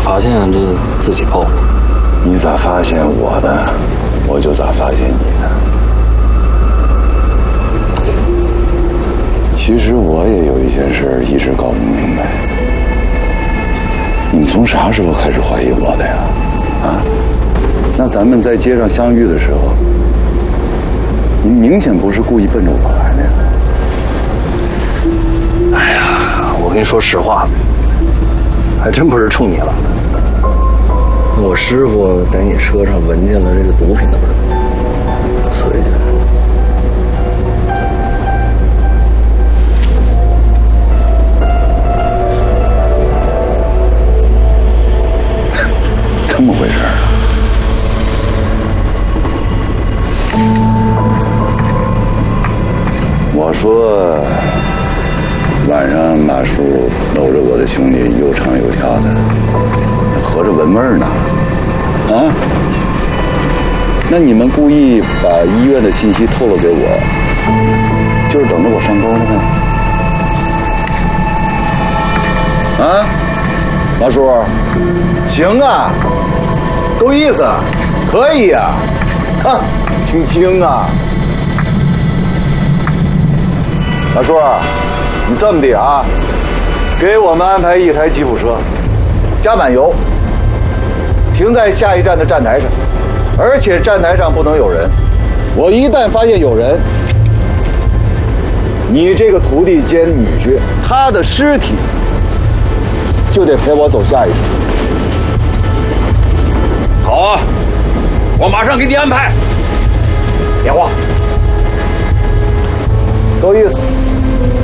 发现就自己报。 你咋发现我的，我就咋发现你的。其实我也有一件事一直搞不明白，你们从啥时候开始怀疑我的呀？啊？那咱们在街上相遇的时候，你明显不是故意奔着我来的呀。 哎呀，我跟你说实话，还真不是冲你了。我师傅在你车上闻见了这个毒品的味儿，所以这么回事啊？我说晚上马叔搂着我的兄弟又唱又跳的，合着闻味儿呢？啊？那你们故意把医院的信息透露给我，就是等着我上钩了呗？啊？马叔，行啊，够意思，可以啊，啊，挺精啊。马叔，你这么的啊，给我们安排一台吉普车，加满油，停在下一站的站台上，而且站台上不能有人。我一旦发现有人，你这个徒弟兼女婿，他的尸体就得陪我走下一步。 好啊，我马上给你安排。电话， 够意思。